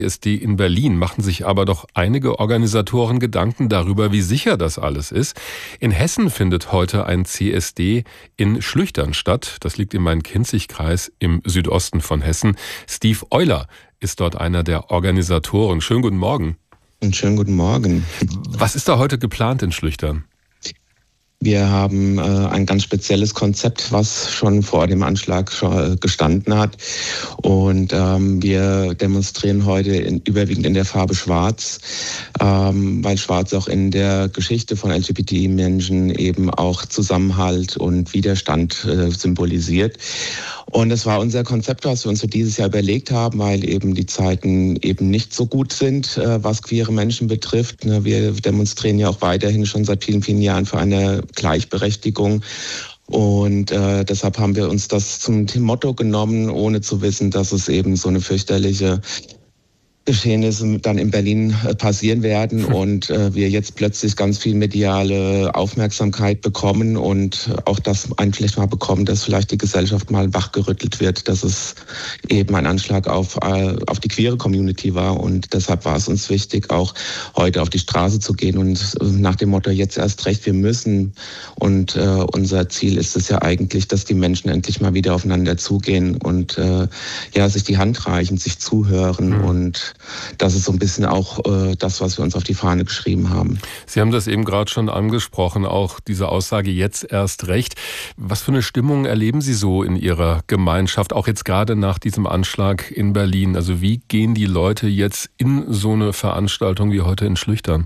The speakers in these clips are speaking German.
CSD in Berlin, machen sich aber doch einige Organisatoren Gedanken darüber, wie sicher das alles ist. In Hessen findet heute ein CSD in Schlüchtern statt. Das liegt im Main-Kinzig-Kreis im Südosten von Hessen. Steve Euler ist dort einer der Organisatoren. Schönen guten Morgen. Und schönen guten Morgen. Was ist da heute geplant in Schlüchtern? Wir haben ein ganz spezielles Konzept, was schon vor dem Anschlag gestanden hat. Und wir demonstrieren heute überwiegend in der Farbe Schwarz, weil Schwarz auch in der Geschichte von LGBTI-Menschen eben auch Zusammenhalt und Widerstand symbolisiert. Und das war unser Konzept, was wir uns für dieses Jahr überlegt haben, weil eben die Zeiten eben nicht so gut sind, was queere Menschen betrifft. Wir demonstrieren ja auch weiterhin schon seit vielen, vielen Jahren für eine Gleichberechtigung. Und deshalb haben wir uns das zum Motto genommen, ohne zu wissen, dass es eben so eine fürchterliche Geschehnisse dann in Berlin passieren werden und wir jetzt plötzlich ganz viel mediale Aufmerksamkeit bekommen und auch das vielleicht mal bekommen, dass vielleicht die Gesellschaft mal wachgerüttelt wird, dass es eben ein Anschlag auf die queere Community war. Und deshalb war es uns wichtig, auch heute auf die Straße zu gehen und nach dem Motto jetzt erst recht, wir müssen. Und unser Ziel ist es ja eigentlich, dass die Menschen endlich mal wieder aufeinander zugehen und sich die Hand reichen, sich zuhören und das ist so ein bisschen auch das, was wir uns auf die Fahne geschrieben haben. Sie haben das eben gerade schon angesprochen, auch diese Aussage jetzt erst recht. Was für eine Stimmung erleben Sie so in Ihrer Gemeinschaft, auch jetzt gerade nach diesem Anschlag in Berlin? Also wie gehen die Leute jetzt in so eine Veranstaltung wie heute in Schlüchtern?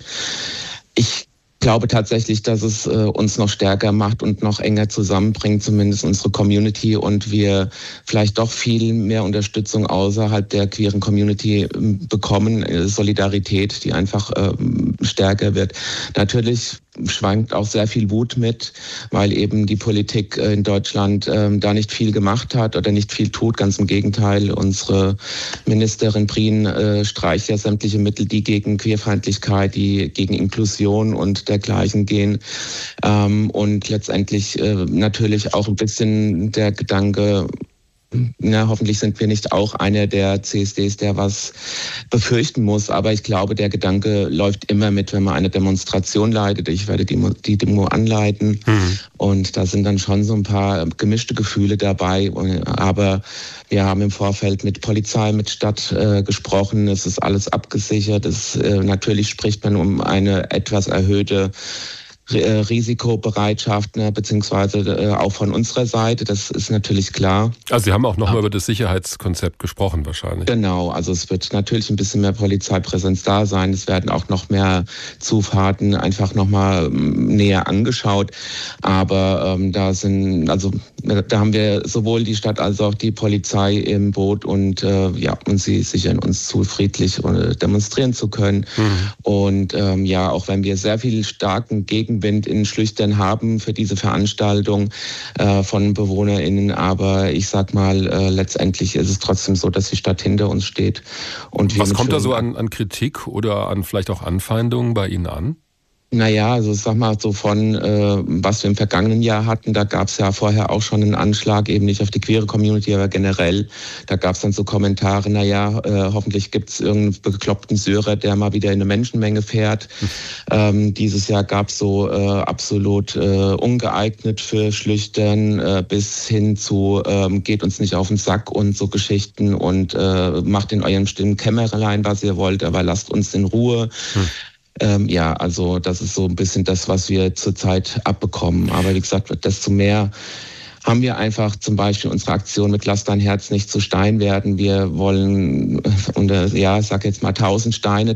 Ich glaube tatsächlich, dass es uns noch stärker macht und noch enger zusammenbringt, zumindest unsere Community, und wir vielleicht doch viel mehr Unterstützung außerhalb der queeren Community bekommen, Solidarität, die einfach stärker wird. Natürlich schwankt auch sehr viel Wut mit, weil eben die Politik in Deutschland da nicht viel gemacht hat oder nicht viel tut. Ganz im Gegenteil, unsere Ministerin Prien streicht ja sämtliche Mittel, die gegen Queerfeindlichkeit, die gegen Inklusion und dergleichen gehen. Und letztendlich natürlich auch ein bisschen der Gedanke, hoffentlich sind wir nicht auch einer der CSDs, der was befürchten muss. Aber ich glaube, der Gedanke läuft immer mit, wenn man eine Demonstration leitet. Ich werde die Demo anleiten. Und da sind dann schon so ein paar gemischte Gefühle dabei. Aber wir haben im Vorfeld mit Polizei, mit Stadt gesprochen. Es ist alles abgesichert. Natürlich spricht man um eine etwas erhöhte Risikobereitschaft, beziehungsweise auch von unserer Seite, das ist natürlich klar. Also Sie haben auch nochmal über das Sicherheitskonzept gesprochen wahrscheinlich. Genau, also es wird natürlich ein bisschen mehr Polizeipräsenz da sein. Es werden auch noch mehr Zufahrten einfach nochmal näher angeschaut. Aber da haben wir sowohl die Stadt als auch die Polizei im Boot und sie sichern uns zu, friedlich demonstrieren zu können. Und auch wenn wir sehr viel starken Gegenwind in Schlüchtern haben für diese Veranstaltung von BewohnerInnen, aber ich sag mal, letztendlich ist es trotzdem so, dass die Stadt hinter uns steht. Und was kommt da so an Kritik oder an vielleicht auch Anfeindungen bei Ihnen an? Naja, also ich sag mal so von, was wir im vergangenen Jahr hatten, da gab es ja vorher auch schon einen Anschlag, eben nicht auf die queere Community, aber generell. Da gab es dann so Kommentare, hoffentlich gibt es irgendeinen bekloppten Syrer, der mal wieder in eine Menschenmenge fährt. Dieses Jahr gab es so absolut ungeeignet für Schlüchtern bis hin zu geht uns nicht auf den Sack und so Geschichten und macht in eurem stillen Kämmerlein, was ihr wollt, aber lasst uns in Ruhe. Also das ist so ein bisschen das, was wir zurzeit abbekommen. Aber wie gesagt, desto mehr haben wir einfach zum Beispiel unsere Aktion mit Lass dein Herz nicht zu Stein werden. Wir wollen, ich sage jetzt mal 1000 Steine,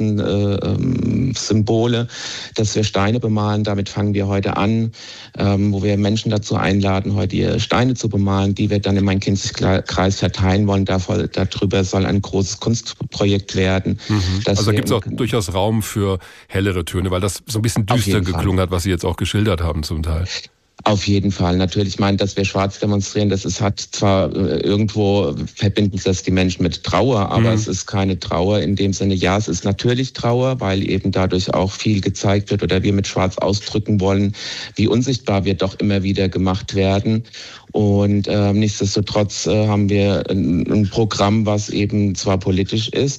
1000 Symbole, dass wir Steine bemalen. Damit fangen wir heute an, wo wir Menschen dazu einladen, heute ihre Steine zu bemalen, die wir dann in Main-Kinzig-Kreis verteilen wollen. Darüber soll ein großes Kunstprojekt werden. Also da gibt es auch durchaus Raum für hellere Töne, weil das so ein bisschen düster geklungen hat, was Sie jetzt auch geschildert haben zum Teil. Auf jeden Fall. Natürlich, ich meine, dass wir schwarz demonstrieren, hat zwar irgendwo verbinden das die Menschen mit Trauer, aber es ist keine Trauer in dem Sinne. Ja, es ist natürlich Trauer, weil eben dadurch auch viel gezeigt wird oder wir mit Schwarz ausdrücken wollen, wie unsichtbar wir doch immer wieder gemacht werden. Und nichtsdestotrotz haben wir ein Programm, was eben zwar politisch ist,